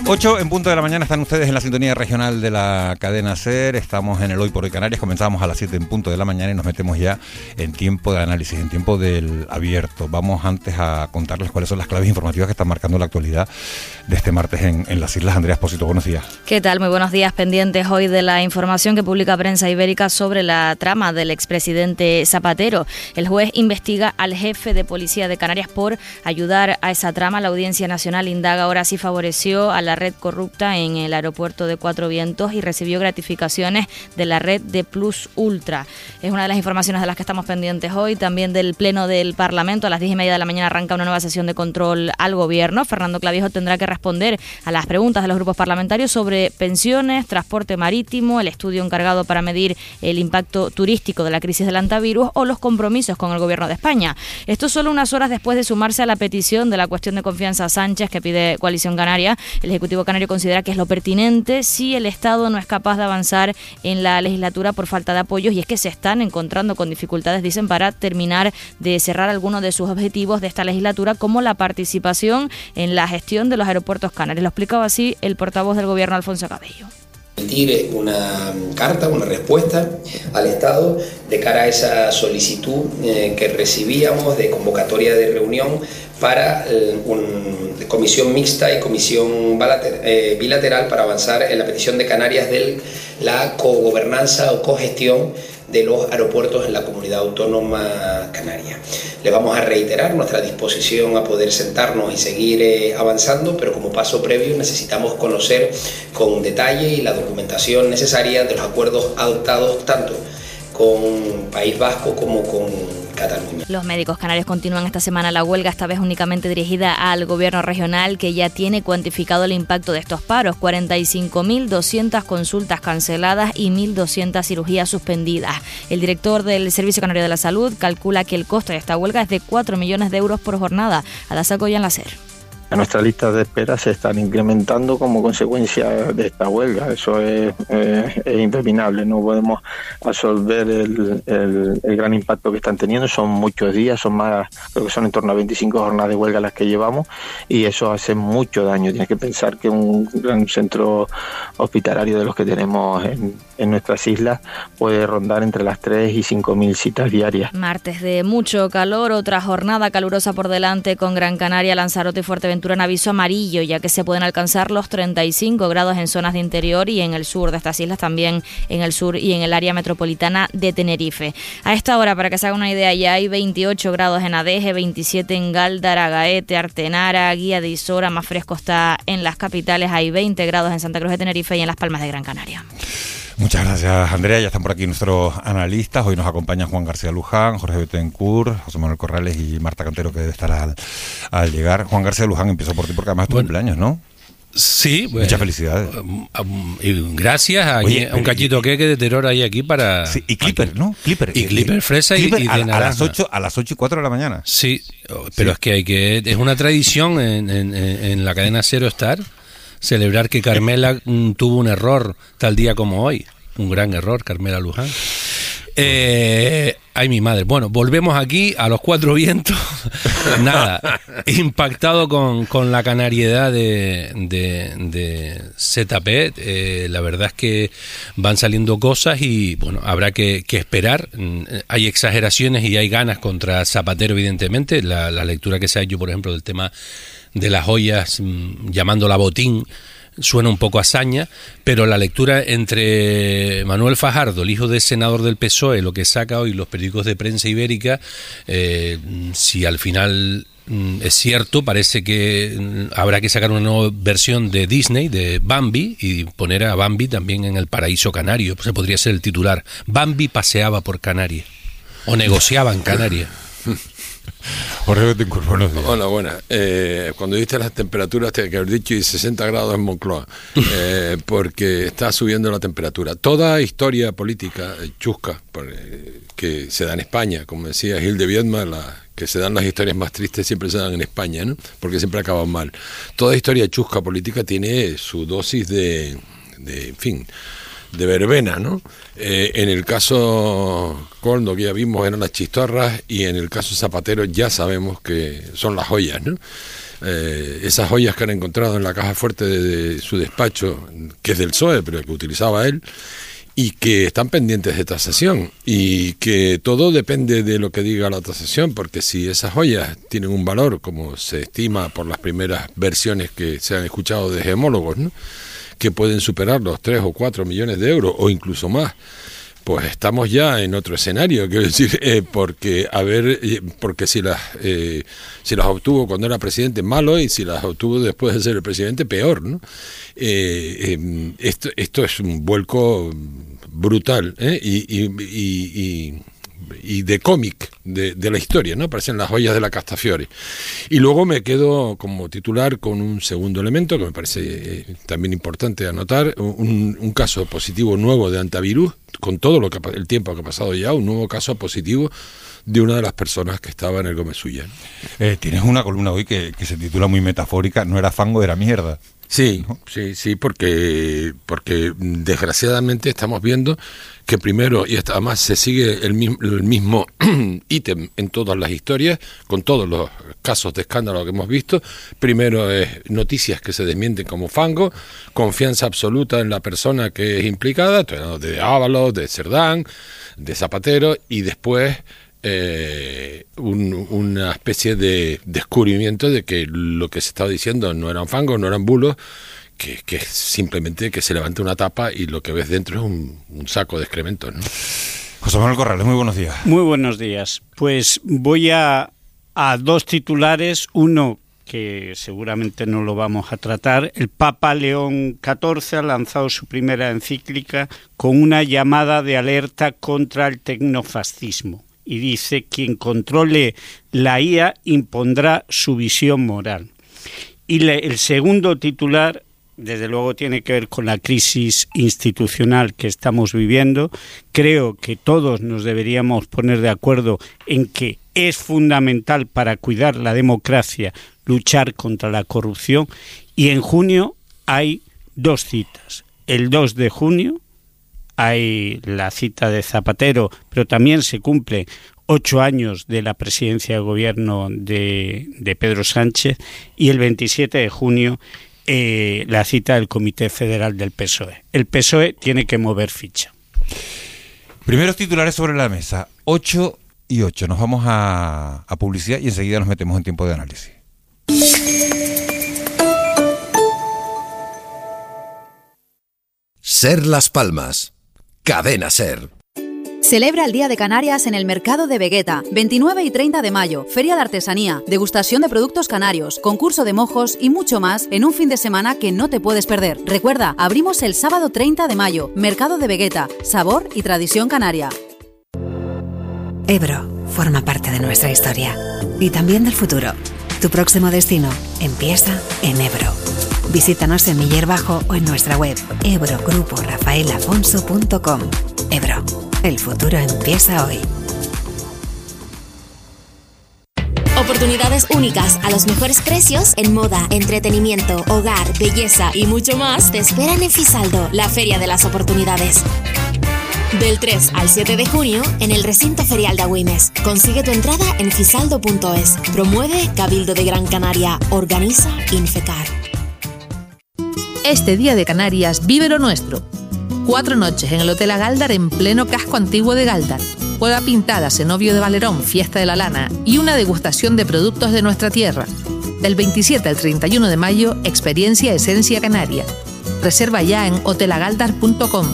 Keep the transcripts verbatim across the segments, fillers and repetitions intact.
ocho en punto de la mañana, están ustedes en la sintonía regional de la cadena SER. Estamos en el Hoy por Hoy Canarias. Comenzamos a las siete en punto de la mañana y nos metemos ya en tiempo de análisis, en tiempo del abierto. Vamos antes a contarles cuáles son las claves informativas que están marcando la actualidad de este martes en, en las Islas. Andrea Espósito, buenos días. ¿Qué tal? Muy buenos días. Pendientes hoy de la información que publica Prensa Ibérica sobre la trama del expresidente Zapatero. El juez investiga al jefe de policía de Canarias por ayudar a esa trama. La Audiencia Nacional indaga ahora si favoreció a la red corrupta en el aeropuerto de Cuatro Vientos y recibió gratificaciones de la red de Plus Ultra. Es una de las informaciones de las que estamos pendientes hoy. También del Pleno del Parlamento. A las diez y media de la mañana arranca una nueva sesión de control al Gobierno. Fernando Clavijo tendrá que responder a las preguntas de los grupos parlamentarios sobre pensiones, transporte marítimo, el estudio encargado para medir el impacto turístico de la crisis del antivirus o los compromisos con el Gobierno de España. Esto solo unas horas después de sumarse a la petición de la cuestión de confianza a Sánchez que pide Coalición Canaria. El Ejecutivo Canario considera que es lo pertinente si el Estado no es capaz de avanzar en la legislatura por falta de apoyos, y es que se están encontrando con dificultades, dicen, para terminar de cerrar algunos de sus objetivos de esta legislatura, como la participación en la gestión de los aeropuertos canarios. Lo explicaba así el portavoz del Gobierno, Alfonso Cabello. Emitir una carta, una respuesta al Estado de cara a esa solicitud eh, que recibíamos de convocatoria de reunión para eh, una comisión mixta y comisión eh, bilateral para avanzar en la petición de Canarias de la cogobernanza o cogestión de los aeropuertos en la comunidad autónoma canaria. Le vamos a reiterar nuestra disposición a poder sentarnos y seguir eh, avanzando, pero como paso previo necesitamos conocer con detalle y la documentación necesaria de los acuerdos adoptados tanto con País Vasco como con Cataluña. Los médicos canarios continúan esta semana la huelga, esta vez únicamente dirigida al Gobierno regional, que ya tiene cuantificado el impacto de estos paros: cuarenta y cinco mil doscientas consultas canceladas y mil doscientas cirugías suspendidas. El director del Servicio Canario de la Salud calcula que el coste de esta huelga es de cuatro millones de euros por jornada. Adasa Coyan, la SER. Nuestras listas de espera se están incrementando como consecuencia de esta huelga. Eso es, eh, es impepinable. No podemos absorber el, el, el gran impacto que están teniendo. Son muchos días, son más, creo que son en torno a veinticinco jornadas de huelga las que llevamos, y eso hace mucho daño. Tienes que pensar que un gran centro hospitalario de los que tenemos en, en nuestras islas puede rondar entre las tres y cinco mil citas diarias. Martes de mucho calor, otra jornada calurosa por delante con Gran Canaria, Lanzarote y Fuerteventura en aviso amarillo, ya que se pueden alcanzar los treinta y cinco grados en zonas de interior y en el sur de estas islas, también en el sur y en el área metropolitana de Tenerife. A esta hora, para que se haga una idea, ya hay veintiocho grados en Adeje, veintisiete en Gáldara, Gaete, Artenara, Guía de Isora. Más fresco está en las capitales, hay veinte grados en Santa Cruz de Tenerife y en Las Palmas de Gran Canaria. Muchas gracias, Andrea. Ya están por aquí nuestros analistas. Hoy nos acompañan Juan García Luján, Jorge Betancourt, José Manuel Corrales y Marta Cantero, que debe estar al, al llegar. Juan García Luján, empiezo por ti porque además es tu bueno, cumpleaños, ¿no? Sí. Muchas bueno, felicidades. Um, um, y gracias a Oye, un cachito que de terror hay aquí para... Sí, y Clipper, ¿no? Clipper. Y Clipper fresa Clipper y, y de a, naranja. A las ocho, a las ocho y cuatro de la mañana. Sí, pero sí. Es que hay que... Es una tradición en, en, en la cadena Cero Star celebrar que Carmela tuvo un error tal día como hoy. Un gran error, Carmela Luján. Eh, ay, mi madre. Bueno, volvemos aquí a los Cuatro Vientos. Nada, impactado con, con la canariedad de, de, de Z P. Eh, la verdad es que van saliendo cosas y, bueno, habrá que, que esperar. Hay exageraciones y hay ganas contra Zapatero, evidentemente. La, la lectura que se ha hecho, por ejemplo, del tema de las joyas, llamándola botín, suena un poco a saña, pero la lectura entre Manuel Fajardo, el hijo del senador del P S O E, lo que saca hoy los periódicos de prensa ibérica, eh, si al final mm, es cierto, parece que mm, habrá que sacar una nueva versión de Disney, de Bambi, y poner a Bambi también en el paraíso canario. Pues podría ser el titular: Bambi paseaba por Canarias, o negociaba en Canarias. Jorge Betancourt, buenos días. Hola, buenas. Eh, cuando viste las temperaturas, te que haber dicho y sesenta grados en Moncloa, eh, porque está subiendo la temperatura. Toda historia política eh, chusca por, eh, que se da en España, como decía Gil de Viedma, la, que se dan las historias más tristes siempre se dan en España, ¿no? Porque siempre acaban mal. Toda historia chusca política tiene su dosis de, de en fin, de verbena, ¿no? Eh, en el caso Coldo, que ya vimos, eran las chistorras, y en el caso Zapatero ya sabemos que son las joyas, ¿no? eh, esas joyas que han encontrado en la caja fuerte de, de su despacho, que es del P S O E, pero que utilizaba él, y que están pendientes de tasación, y que todo depende de lo que diga la tasación, porque si esas joyas tienen un valor, como se estima por las primeras versiones que se han escuchado de gemólogos, ¿no?, que pueden superar los tres o cuatro millones de euros, o incluso más, pues estamos ya en otro escenario, quiero decir, eh, porque a ver, eh, porque si las eh, si las obtuvo cuando era presidente, malo, y si las obtuvo después de ser el presidente, peor, ¿no? Eh, eh, esto esto es un vuelco brutal, ¿eh? y, y, y, y y de cómic de, de la historia, ¿no? Parecen las joyas de la Castafiore. Y luego me quedo como titular con un segundo elemento que me parece eh, también importante anotar, un, un caso positivo nuevo de antivirus, con todo lo que el tiempo que ha pasado ya, un nuevo caso positivo de una de las personas que estaba en el Gómez Ulla, ¿no? Eh, tienes una columna hoy que, que se titula muy metafórica, no era fango, era mierda. Sí, ¿no? sí, sí, porque porque desgraciadamente estamos viendo que primero, y además se sigue el mismo, el mismo ítem en todas las historias, con todos los casos de escándalo que hemos visto. Primero es noticias que se desmienten como fango, confianza absoluta en la persona que es implicada, de Ábalos, de Cerdán, de Zapatero, y después Eh, un, una especie de descubrimiento de que lo que se estaba diciendo no eran fangos, no eran bulos, que, que simplemente que se levante una tapa y lo que ves dentro es un, un saco de excrementos, ¿no? José Manuel Corrales, muy buenos días. Muy buenos días. Pues voy a, a dos titulares, uno que seguramente no lo vamos a tratar. El Papa León catorce ha lanzado su primera encíclica con una llamada de alerta contra el tecnofascismo. Y dice, quien controle la I A impondrá su visión moral. Y le, el segundo titular, desde luego, tiene que ver con la crisis institucional que estamos viviendo. Creo que todos nos deberíamos poner de acuerdo en que es fundamental para cuidar la democracia luchar contra la corrupción. Y en junio hay dos citas. El dos de junio hay la cita de Zapatero, pero también se cumplen ocho años de la presidencia de gobierno de, de Pedro Sánchez, y el veintisiete de junio eh, la cita del Comité Federal del P S O E. El P S O E tiene que mover ficha. Primeros titulares sobre la mesa, ocho y ocho. Nos vamos a, a publicidad y enseguida nos metemos en tiempo de análisis. Ser Las Palmas. Cadena Ser. Celebra el Día de Canarias en el Mercado de Vegueta, veintinueve y treinta de mayo, feria de artesanía, degustación de productos canarios, concurso de mojos y mucho más en un fin de semana que no te puedes perder. Recuerda, abrimos el sábado treinta de mayo, Mercado de Vegueta, sabor y tradición canaria. Ebro forma parte de nuestra historia y también del futuro. Tu próximo destino empieza en Ebro. Visítanos en Miller Bajo o en nuestra web ebro grupo rafael afonso punto com. Ebro, el futuro empieza hoy. Oportunidades únicas a los mejores precios en moda, entretenimiento, hogar, belleza y mucho más te esperan en Fisaldo, la feria de las oportunidades. Del tres al siete de junio en el recinto ferial de Agüimes. Consigue tu entrada en fisaldo punto es. Promueve Cabildo de Gran Canaria. Organiza Infecar. Este Día de Canarias vive lo nuestro. Cuatro noches en el Hotel Agaldar en pleno casco antiguo de Galdar. Juega pintada, Cenobio de Valerón, Fiesta de la Lana y una degustación de productos de nuestra tierra. Del veintisiete al treinta y uno de mayo, experiencia Esencia Canaria. Reserva ya en hotel agaldar punto com.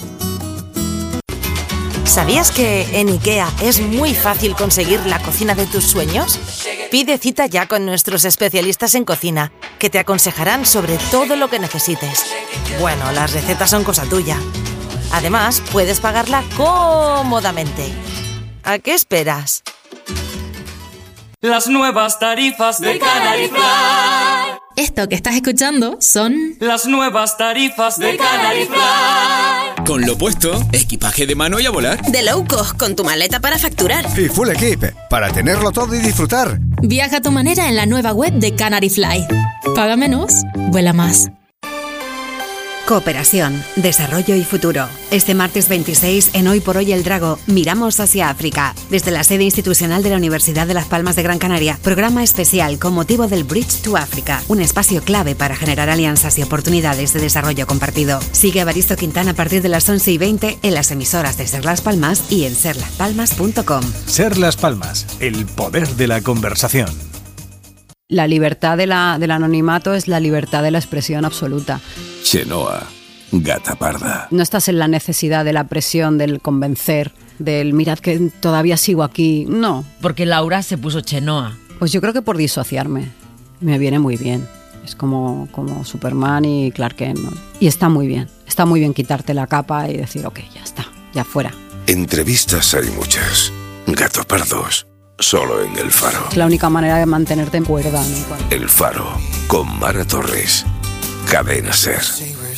¿Sabías que en IKEA es muy fácil conseguir la cocina de tus sueños? Pide cita ya con nuestros especialistas en cocina, que te aconsejarán sobre todo lo que necesites. Bueno, las recetas son cosa tuya. Además, puedes pagarla cómodamente. ¿A qué esperas? Las nuevas tarifas de Canary Fly. Esto que estás escuchando son las nuevas tarifas de Canary Fly. Con lo puesto, equipaje de mano y a volar. De low cost, con tu maleta para facturar. Y full equip, para tenerlo todo y disfrutar. Viaja a tu manera en la nueva web de Canary Fly. Paga menos, vuela más. Cooperación, desarrollo y futuro. Este martes veintiséis, en Hoy por Hoy el Drago, miramos hacia África. Desde la sede institucional de la Universidad de Las Palmas de Gran Canaria, programa especial con motivo del Bridge to Africa, un espacio clave para generar alianzas y oportunidades de desarrollo compartido. Sigue a Evaristo Quintana a partir de las once y veinte en las emisoras de Ser Las Palmas y en ser las palmas punto com. Ser Las Palmas, el poder de la conversación. La libertad de la, del anonimato es la libertad de la expresión absoluta. Chenoa, gata parda. No estás en la necesidad de la presión, del convencer, del mirad que todavía sigo aquí. No. Porque Laura se puso Chenoa. Pues yo creo que por disociarme. Me viene muy bien. Es como, como Superman y Clark Kent, ¿no? Y está muy bien. Está muy bien quitarte la capa y decir, ok, ya está, ya fuera. Entrevistas hay muchas. Gato pardos. Solo en El Faro. Es la única manera de mantenerte en cuerda, ¿no? El Faro, con Mara Torres. Cadena Ser.